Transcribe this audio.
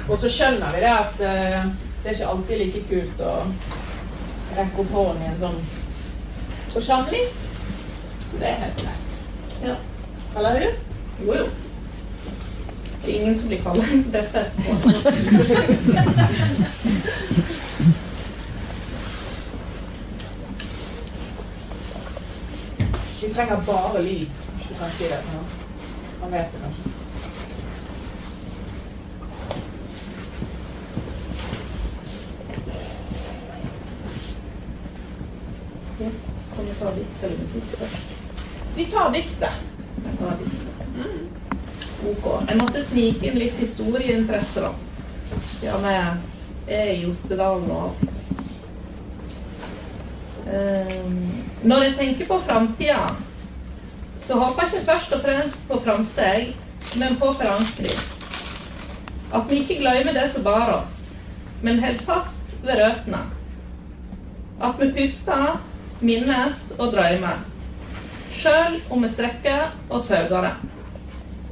Og så skjønner vi det at det ikke alltid like kult å rekke opp hånden I en sånn forsamling. Det helt greit. Ja. Kaller du? Jo. Det ingen som blir kallet dette. Vi trenger bare lyd, hvis du kan si det. Ja. Man vet det kanskje. Kan vi ta dikt eller musikk først? Vi tar diktet. Ok. Jeg måtte snike inn litt historieinteresse da. Ja, jeg I Ostedalen og alt. Når jeg tenker på fremtiden, så håper jeg ikke først og fremst på framsteg, men på forankring. At vi ikke glemmer det som bar oss, men helt fast ved røtene. At vi puster, minnes og drømmer, selv om vi strekker og søker det.